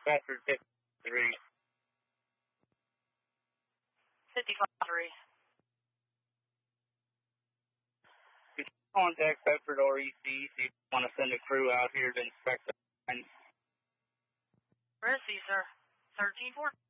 Bedford 53. 55-3. Contact Bedford REC, see if you want to send a crew out here to inspect the lines. Receive, sir. 13-4.